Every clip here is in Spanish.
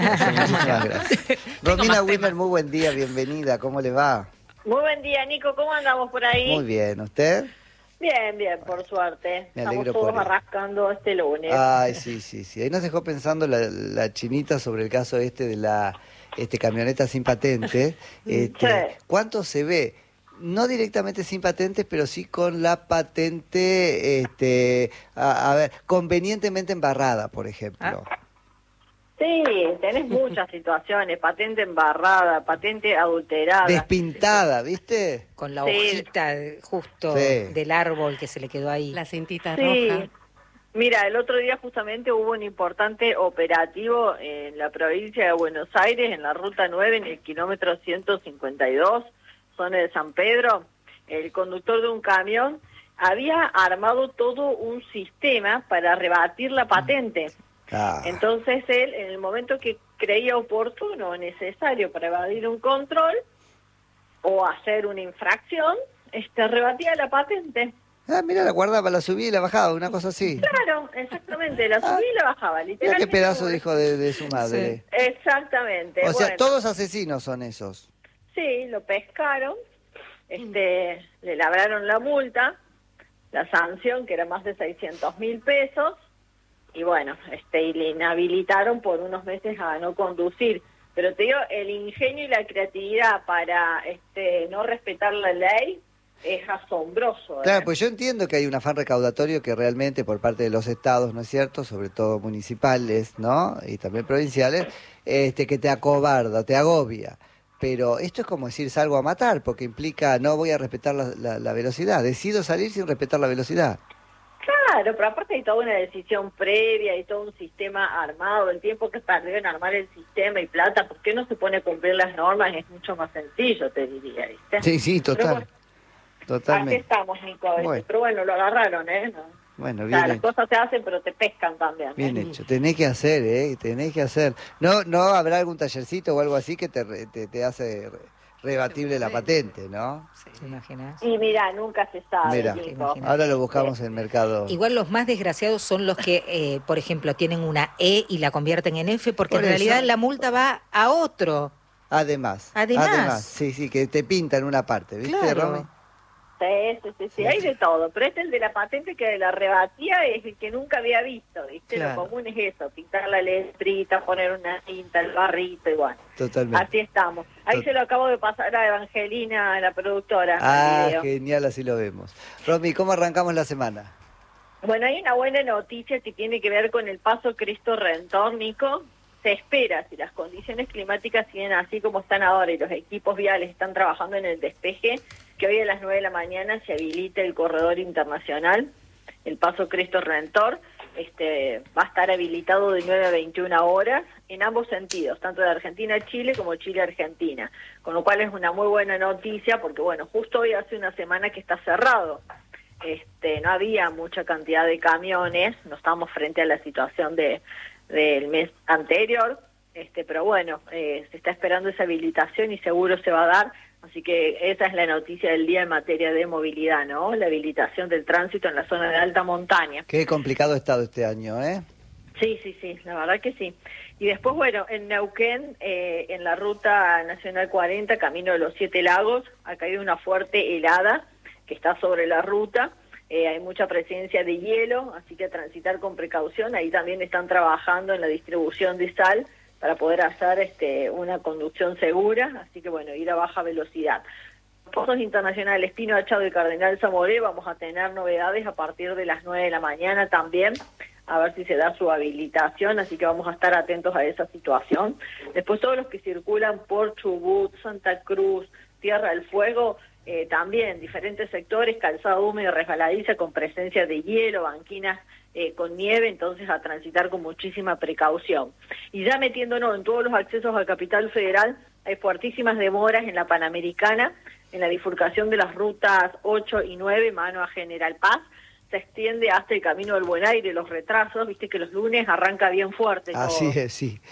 Muchísimas gracias. Romina Wimmer, muy buen día, bienvenida, ¿cómo le va? Muy buen día, Nico. ¿Cómo andamos por ahí? Muy bien, ¿usted? Bien, bien, por suerte. Me Estamos alegro todos por él. arrancando este lunes. Ay, sí. Ahí nos dejó pensando la chinita sobre el caso de la camioneta sin patente. Sí. ¿Cuánto se ve? No directamente sin patentes, pero sí con la patente, a ver, convenientemente embarrada, por ejemplo. Sí, tenés muchas situaciones. Patente embarrada, patente adulterada. Despintada, ¿viste? Con la Sí. hojita justo Sí. del árbol que se le quedó ahí. La cintita Sí. roja. Mira, el otro día justamente hubo un importante operativo en la provincia de Buenos Aires, en la ruta 9, en el kilómetro 152, zona de San Pedro. El conductor de un camión había armado todo un sistema para rebatir la patente. Ah. Entonces él, en el momento que creía oportuno o necesario para evadir un control o hacer una infracción, rebatía la patente. Ah, mira, la guardaba, la subía y la bajaba, una cosa así. Claro, exactamente, la subía y la bajaba, Mira literalmente. qué pedazo de hijo de su madre. Exactamente. O sea, bueno, todos asesinos son esos. Sí, lo pescaron, le labraron la multa, la sanción, que era más de 600.000 pesos, y bueno, y le inhabilitaron por unos meses a no conducir. Pero te digo, el ingenio y la creatividad para no respetar la ley es asombroso. Claro, pues yo entiendo que hay un afán recaudatorio que realmente por parte de los estados, ¿no es cierto?, sobre todo municipales, ¿no?, y también provinciales, que te acobarda, te agobia. Pero esto es como decir salgo a matar, porque implica no voy a respetar la velocidad, decido salir sin respetar la velocidad. Claro, pero aparte hay toda una decisión previa y todo un sistema armado, el tiempo que perdió en armar el sistema y plata, ¿por qué no se pone a cumplir las normas? Es mucho más sencillo, te diría, ¿viste? Sí, Pero total. bueno, Totalmente. así estamos, Nico, a veces. Bueno. Pero bueno, lo agarraron, ¿no? Bueno, O bien sea, las hecho. cosas se hacen, pero te pescan también. Bien hecho. Tenés que hacer, tenés que hacer. ¿No habrá algún tallercito o algo así que te hace rebatible la patente, ¿no? ¿Te imaginas? Y mira, nunca se sabe, Mira, Nico. ahora lo buscamos en el mercado. Igual los más desgraciados son los que, por ejemplo, tienen una E y la convierten en F, porque Por en realidad eso. la multa va a otro. Además. Sí, que te pintan una parte, ¿viste, Claro. Romy? Sí, hay de todo, pero el de la patente que la rebatía es el que nunca había visto, ¿viste? Claro. Lo común es eso, pintar la letrita, poner una cinta, el barrito y bueno. Totalmente. Así estamos. Ahí se lo acabo de pasar a Evangelina, la productora. Ah, el video. genial, así lo vemos. Romy, ¿cómo arrancamos la semana? Bueno, hay una buena noticia que tiene que ver con el paso Cristo Redentor, Nico. Se espera, si las condiciones climáticas siguen así como están ahora y los equipos viales están trabajando en el despeje, que hoy a las 9 de la mañana se habilite el corredor internacional, el paso Cristo Redentor. Va a estar habilitado de 9 a 21 horas en ambos sentidos, tanto de Argentina a Chile como Chile a Argentina, con lo cual es una muy buena noticia porque, bueno, justo hoy hace una semana que está cerrado. No había mucha cantidad de camiones, no estamos frente a la situación del mes anterior, pero bueno, se está esperando esa habilitación y seguro se va a dar, así que esa es la noticia del día en materia de movilidad, ¿no? La habilitación del tránsito en la zona de alta montaña. Qué complicado ha estado este año, ¿eh? Sí, la verdad que sí. Y después, bueno, en Neuquén, en la ruta nacional 40, camino de los Siete Lagos, ha caído una fuerte helada que está sobre la ruta. Hay mucha presencia de hielo, así que a transitar con precaución. Ahí también están trabajando en la distribución de sal para poder hacer una conducción segura, así que bueno, ir a baja velocidad. Pozos internacionales Pino Achado y Cardenal Zamoré, vamos a tener novedades a partir de las 9 de la mañana también, a ver si se da su habilitación, así que vamos a estar atentos a esa situación. Después todos los que circulan por Chubut, Santa Cruz, Tierra del Fuego, también diferentes sectores, calzado húmedo y resbaladiza con presencia de hielo, banquinas con nieve, entonces a transitar con muchísima precaución. Y ya metiéndonos en todos los accesos a Capital Federal, hay fuertísimas demoras en la Panamericana, en la bifurcación de las rutas 8 y 9, mano a General Paz, se extiende hasta el Camino del Buen Aire, los retrasos, viste que los lunes arranca bien fuerte. Así todo. es, sí.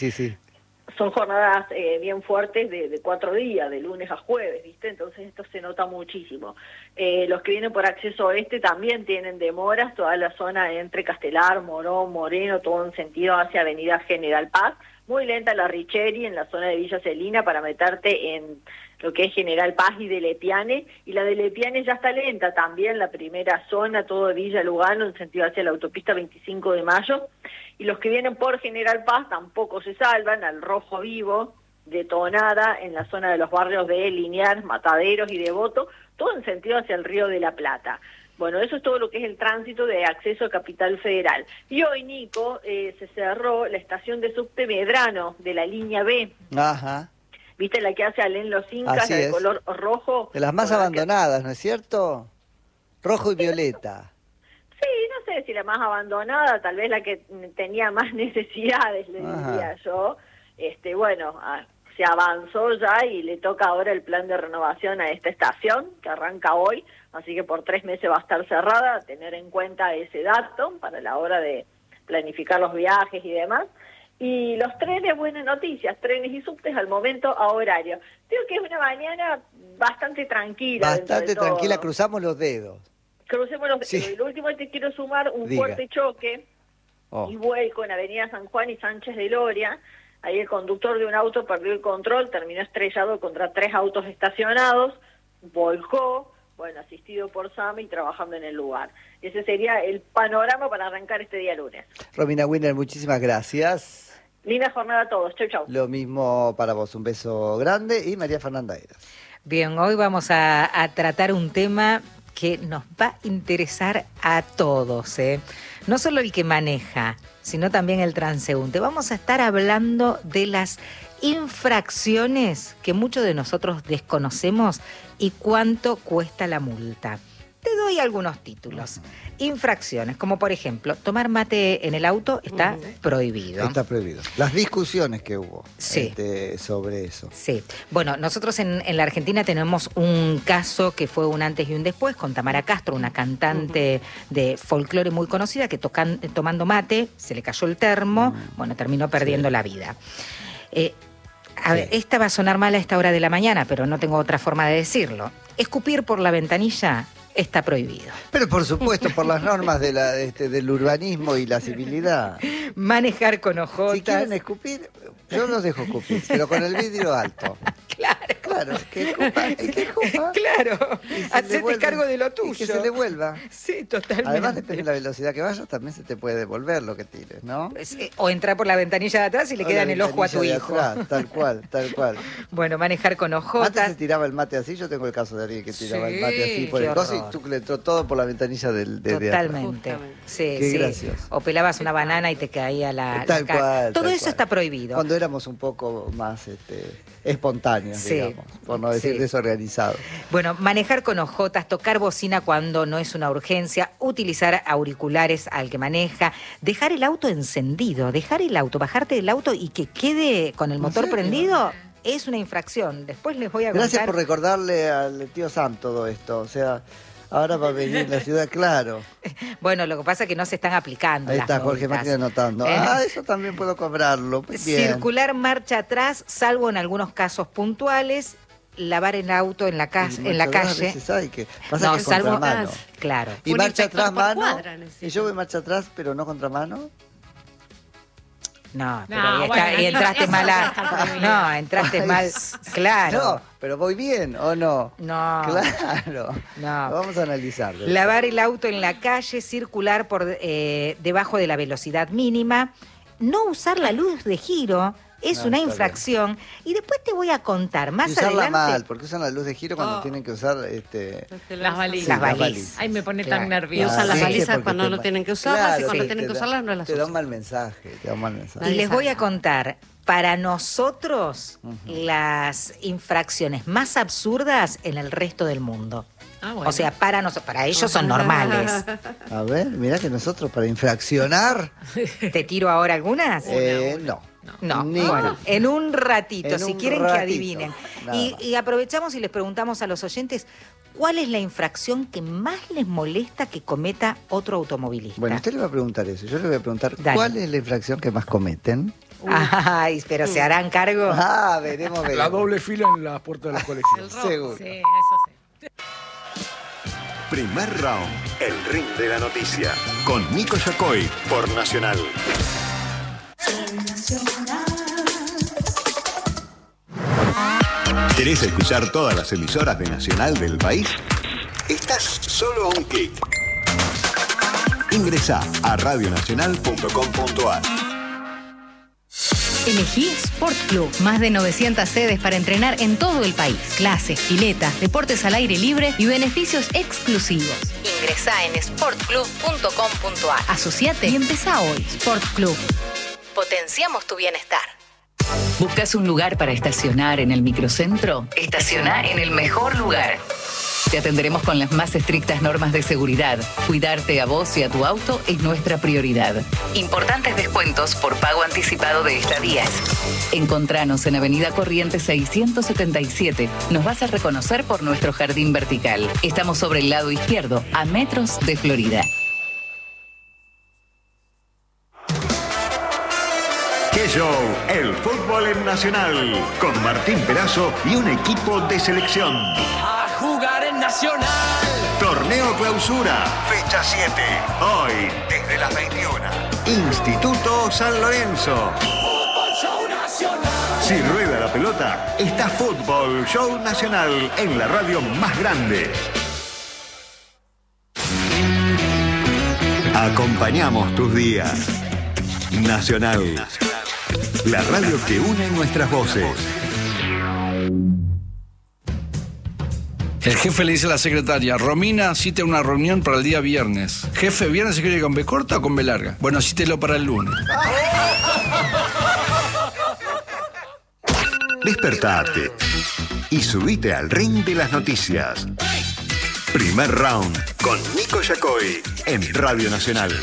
Son jornadas bien fuertes de 4 días, de lunes a jueves, ¿viste? Entonces esto se nota muchísimo. Los que vienen por acceso oeste también tienen demoras, toda la zona entre Castelar, Morón, Moreno, todo en sentido hacia Avenida General Paz, muy lenta la Richeri en la zona de Villa Celina para meterte en lo que es General Paz y de Lepiane, y la de Lepiane ya está lenta también, la primera zona, todo de Villa Lugano, en sentido hacia la autopista 25 de Mayo, y los que vienen por General Paz tampoco se salvan, al Rojo Vivo, detonada en la zona de los barrios de Liniers, Mataderos y Devoto, todo en sentido hacia el Río de la Plata. Bueno, eso es todo lo que es el tránsito de acceso a Capital Federal. Y hoy, Nico, se cerró la estación de subte Medrano de la línea B. Ajá. ¿Viste la que hace Alén Los Incas, Así la de es. color rojo? De las más Bueno, abandonadas, ¿no es cierto? Rojo y violeta. Sí, no sé si la más abandonada, tal vez la que tenía más necesidades, le diría yo. Bueno, se avanzó ya y le toca ahora el plan de renovación a esta estación, que arranca hoy, así que por 3 meses va a estar cerrada, tener en cuenta ese dato para la hora de planificar los viajes y demás. Y los trenes, buenas noticias, trenes y subtes al momento a horario. Creo que es una mañana bastante tranquila. Bastante tranquila, cruzamos los dedos. Crucemos los dedos. Sí. Y lo último te quiero sumar un Diga. fuerte choque y vuelco en Avenida San Juan y Sánchez de Loria. Ahí el conductor de un auto perdió el control, terminó estrellado contra 3 autos estacionados, volcó, bueno, asistido por SAME y trabajando en el lugar. Ese sería el panorama para arrancar este día lunes. Romina Winner, muchísimas gracias. Linda jornada a todos. Chau, chau. Lo mismo para vos, un beso grande. Y María Fernanda Eras. Bien, hoy vamos a tratar un tema que nos va a interesar a todos, ¿eh? No solo el que maneja, sino también el transeúnte. Vamos a estar hablando de las infracciones que muchos de nosotros desconocemos y cuánto cuesta la multa. Te doy algunos títulos. Infracciones, como por ejemplo, tomar mate en el auto está prohibido. Está prohibido. Las discusiones que hubo Sí. Sobre eso. Sí. Bueno, nosotros en la Argentina tenemos un caso que fue un antes y un después con Tamara Castro, una cantante de folclore muy conocida que tomando mate se le cayó el termo, bueno, terminó perdiendo la vida. A ver, esta va a sonar mal a esta hora de la mañana, pero no tengo otra forma de decirlo. Escupir por la ventanilla está prohibido. Pero por supuesto, por las normas de del urbanismo y la civilidad. Manejar con ojotas. Si quieren escupir, yo los dejo escupir, pero con el vidrio alto. Claro, que escupa. Claro, Y se hacete devuelve, cargo de lo tuyo. y que se le vuelva. Sí, totalmente. Además, depende de la velocidad que vayas, también se te puede devolver lo que tires, ¿no? O entrar por la ventanilla de atrás y le O queda la en el ojo a tu ventanilla de hijo. atrás, tal cual, tal cual. Bueno, manejar con Antes ojotas. se tiraba el mate así, yo tengo el caso de alguien que tiraba Sí, el mate así por qué el coso y horror. tú le entró todo por la ventanilla de atrás. Totalmente. Sí, Qué sí. gracioso. O pelabas una banana y te caía la Tal cara. cual. Todo tal eso cual. está prohibido. Cuando éramos un poco más espontáneos, Sí. digamos, por no decir Sí. desorganizados. Bueno, manejar con ojotas, tocar bocina cuando no es una urgencia, utilizar auriculares al que maneja, dejar el auto encendido, bajarte del auto y que quede con el ¿En motor serio? prendido, es una infracción. Después les voy a Gracias contar. por recordarle al tío Sam todo esto. O sea, ahora va a venir la ciudad, claro. Bueno, lo que pasa es que no se están aplicando. Ahí las está Jorge multas. Macri anotando. Eso también puedo cobrarlo. Muy bien. Circular marcha atrás, salvo en algunos casos puntuales, lavar el auto en la, Y en la muchas calle. veces hay que pasa No, que es salvo contramano. claro. Y Un marcha inspector atrás por mano. cuadra necesita. Y yo voy marcha atrás, pero no contramano. No, pero No, y, bueno, y entraste eso mal. no está prohibido. No, entraste mal. Claro. No, pero voy bien, ¿o no? No. Claro. No. Lo vamos a analizar. Lavar el auto en la calle, circular por debajo de la velocidad mínima, no usar la luz de giro es No, una está infracción. Y después te voy a contar más Y usarla adelante. mal, porque usan la luz de giro cuando tienen que usar Las balizas. Las las balizas. Ay, me pone Claro. tan Y nerviosa. usan Usan las las sí, balizas porque cuando te- no tienen que usarlas Claro, y cuando sí, tienen que te da- usarlas no las Te da un usan. mal mensaje, te da un mal mensaje. Y les voy a sabe. contar, para nosotros, las infracciones más absurdas en el resto del mundo. Ah, bueno. O sea, para ellos son normales. A ver, mirá que nosotros para infraccionar, ¿Te tiro ahora algunas? no. No, Ni bueno, en un ratito, En si un quieren que ratito, adivinen. nada Y, más. y aprovechamos y les preguntamos a los oyentes, ¿cuál es la infracción que más les molesta que cometa otro automovilista? Bueno, usted le va a preguntar eso. Yo le voy a preguntar, Dale. ¿cuál es la infracción que más cometen? Ay, pero ¿se harán cargo? Ah, veremos. La doble fila en las puertas de los colegios. Seguro. Sí, eso sí. Primer round, el ring de la noticia. Con Nico Yacoy por Nacional. Nacional. ¿Querés escuchar todas las emisoras de Nacional del país? Estás solo a un clic. Ingresá a radionacional.com.ar. Elegí Sport Club. Más de 900 sedes para entrenar en todo el país. Clases, piletas, deportes al aire libre y beneficios exclusivos. Ingresá en sportclub.com.ar. Asociate y empezá hoy. Sport Club. Potenciamos tu bienestar. ¿Buscas un lugar para estacionar en el microcentro? Estaciona en el mejor lugar. Te atenderemos con las más estrictas normas de seguridad. Cuidarte a vos y a tu auto es nuestra prioridad. Importantes descuentos por pago anticipado de estadías. Encontranos en Avenida Corrientes 677. Nos vas a reconocer por nuestro jardín vertical. Estamos sobre el lado izquierdo, a metros de Florida. ¡Qué show! El fútbol en Nacional. Con Martín Perazo y un equipo de selección. A jugar en Nacional. Torneo Clausura, fecha 7. Hoy, desde las 21. Instituto San Lorenzo. Fútbol Show Nacional. Si rueda la pelota, está Fútbol Show Nacional en la radio más grande. Acompañamos tus días. Nacional. La radio que une nuestras voces. El jefe le dice a la secretaria: Romina, cite una reunión para el día viernes. Jefe, ¿viernes se quiere con B corta o con B larga? Bueno, cítelo para el lunes. Despertate y subite al ring de las noticias. Primer round con Nico Yacoy en Radio Nacional.